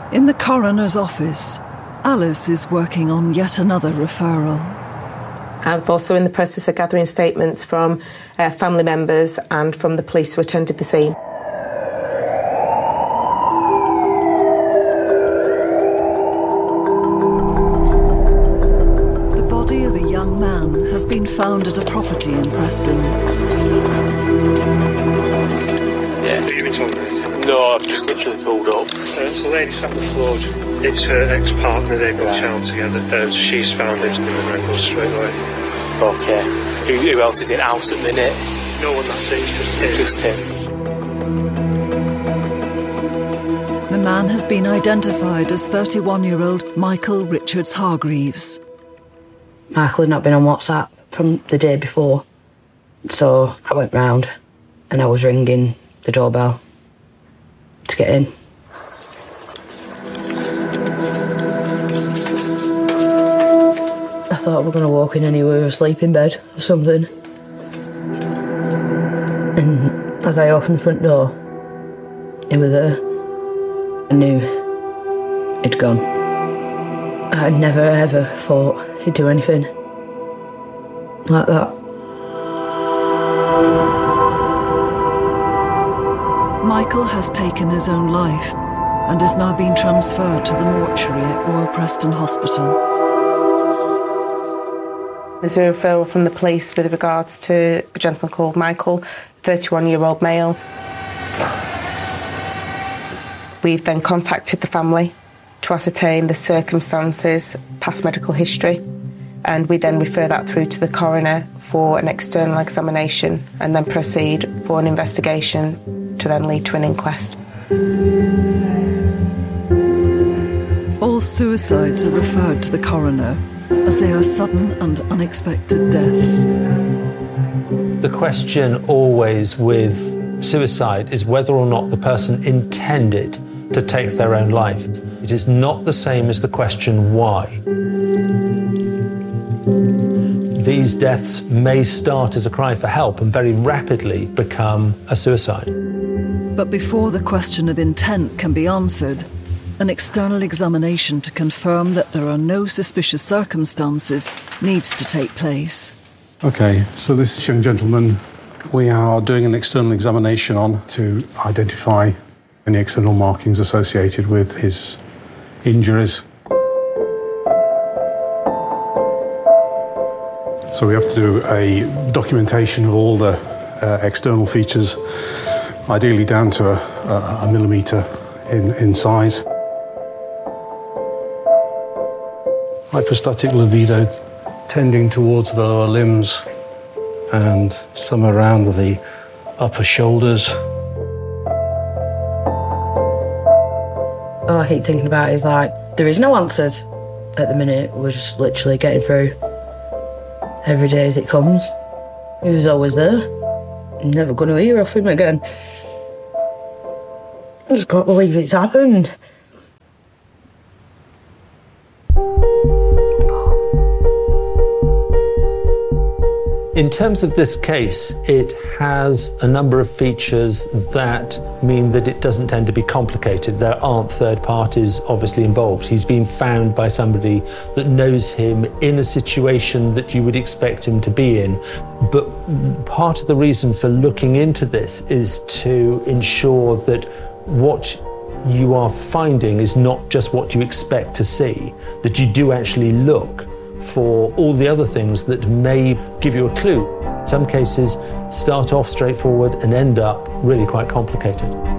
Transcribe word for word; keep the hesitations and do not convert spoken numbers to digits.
In the coroner's office, Alice is working on yet another referral. I'm also in the process of gathering statements from uh, family members and from the police who attended the scene. The body of a young man has been found at a property in Preston. Yeah, have you been told anything? No, I've just literally pulled up. Uh, there's a lady sat on the floor. It's her ex-partner, they've got a child together. Um, so she's found him in the rental straight away. Okay. Who, who else is in house at the minute? No one, that's it, it's just him. Just him. The man has been identified as thirty-one-year-old Michael Richards Hargreaves. Michael had not been on WhatsApp from the day before, so I went round and I was ringing the doorbell to get in. I thought we were going to walk in and he was asleep in bed or something. And as I opened the front door, he was there. I knew he'd gone. I never ever thought he'd do anything like that. Michael has taken his own life and is now being transferred to the mortuary at Royal Preston Hospital. There's a referral from the police with regards to a gentleman called Michael, thirty-one-year-old male. We've then contacted the family to ascertain the circumstances, past medical history, and we then refer that through to the coroner for an external examination and then proceed for an investigation to then lead to an inquest. All suicides are referred to the coroner as they are sudden and unexpected deaths. The question always with suicide is whether or not the person intended to take their own life. It is not the same as the question why. These deaths may start as a cry for help and very rapidly become a suicide. But before the question of intent can be answered, an external examination to confirm that there are no suspicious circumstances needs to take place. OK, so this young gentleman, we are doing an external examination on to identify any external markings associated with his injuries. So we have to do a documentation of all the uh, external features, ideally down to a, a, a millimetre in, in size. Hypostatic libido tending towards the lower limbs and some around the upper shoulders. All I keep thinking about is like, there is no answers at the minute. We're just literally getting through every day as it comes. He was always there. I'm never going to hear off him again. I just can't believe it's happened. In terms of this case, it has a number of features that mean that it doesn't tend to be complicated. There aren't third parties obviously involved. He's been found by somebody that knows him in a situation that you would expect him to be in. But part of the reason for looking into this is to ensure that what you are finding is not just what you expect to see, that you do actually look for all the other things that may give you a clue. Some cases start off straightforward and end up really quite complicated.